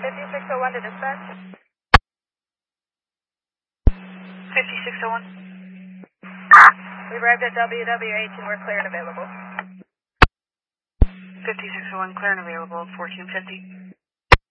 5601 to dispatch. 5601. We arrived at WWH and we're clear and available. 5601, clear and available, 1450.